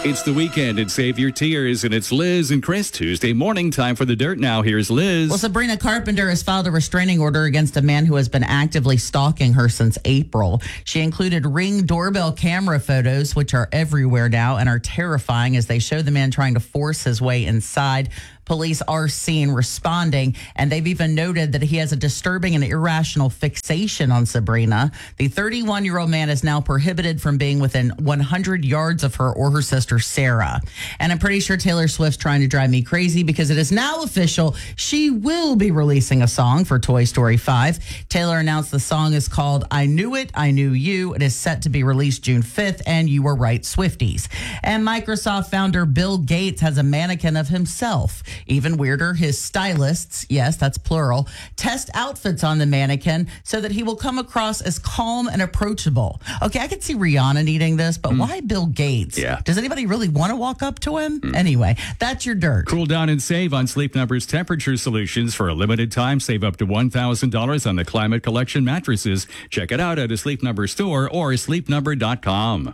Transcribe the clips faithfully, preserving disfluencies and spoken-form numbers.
It's the weekend and Save Your Tears, and it's Liz and Chris. Tuesday morning, time for the dirt now. Here's Liz. Well, Sabrina Carpenter has filed a restraining order against a man who has been actively stalking her since April. She included Ring doorbell camera photos, which are everywhere now and are terrifying as they show the man trying to force his way inside. Police are seen responding, and they've even noted that he has a disturbing and irrational fixation on Sabrina. The thirty-one-year-old man is now prohibited from being within one hundred yards of her or her sister, Sarah. And I'm pretty sure Taylor Swift's trying to drive me crazy because it is now official. She will be releasing a song for Toy Story five. Taylor announced the song is called I Knew It, I Knew You. It is set to be released June fifth, and you were right, Swifties. And Microsoft founder Bill Gates has a mannequin of himself. Even weirder, his stylists, yes, that's plural, test outfits on the mannequin so that he will come across as calm and approachable. Okay, I could see Rihanna needing this, but mm. why Bill Gates? Yeah. Does anybody really want to walk up to him? Mm. Anyway, that's your dirt. Cool down and save on Sleep Number's temperature solutions. For a limited time, save up to one thousand dollars on the Climate Collection mattresses. Check it out at a Sleep Number store or sleep number dot com.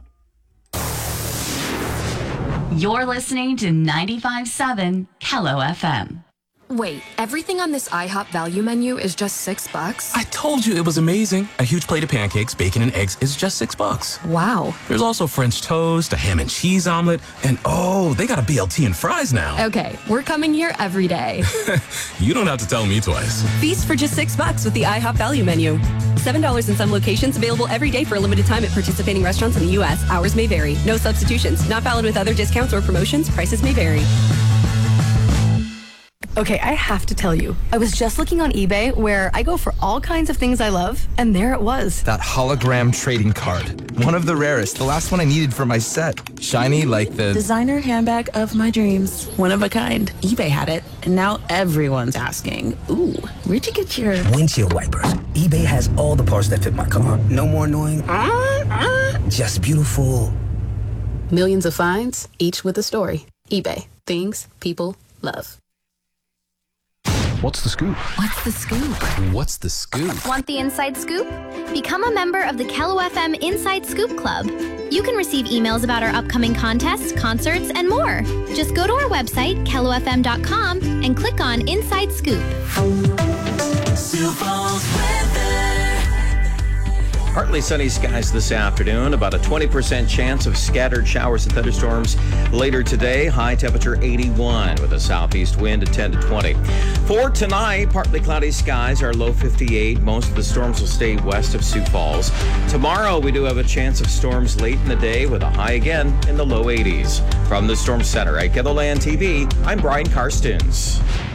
You're listening to ninety-five point seven Kello F M. Wait, everything on this IHOP value menu is just six bucks? I told you it was amazing. A huge plate of pancakes, bacon, and eggs is just six bucks. Wow. There's also French toast, a ham and cheese omelet, and oh, they got a B L T and fries now. Okay, we're coming here every day. You don't have to tell me twice. Feast for just six bucks with the IHOP value menu. Seven dollars in some locations, available every day for a limited time at participating restaurants in the U S. Hours may vary. No substitutions. Not valid with other discounts or promotions. Prices may vary. Okay, I have to tell you, I was just looking on eBay where I go for all kinds of things I love, and there it was. That hologram trading card. One of the rarest, the last one I needed for my set. Shiny like the... designer handbag of my dreams. One of a kind. eBay had it, and now everyone's asking, ooh, where'd you get your... windshield wipers. eBay has all the parts that fit my car. No more annoying, uh, uh, just beautiful. Millions of finds, each with a story. eBay. Things people love. What's the scoop? What's the scoop? What's the scoop? Want the inside scoop? Become a member of the Kello F M Inside Scoop Club. You can receive emails about our upcoming contests, concerts, and more. Just go to our website, kello f m dot com, and click on Inside Scoop. Sioux Falls weather. Partly sunny skies this afternoon, about a twenty percent chance of scattered showers and thunderstorms later today. High temperature eighty-one with a southeast wind at ten to twenty. For tonight, partly cloudy skies, our low fifty-eight. Most of the storms will stay west of Sioux Falls. Tomorrow, we do have a chance of storms late in the day with a high again in the low eighties. From the Storm Center at Kettleland T V, I'm Brian Karstens.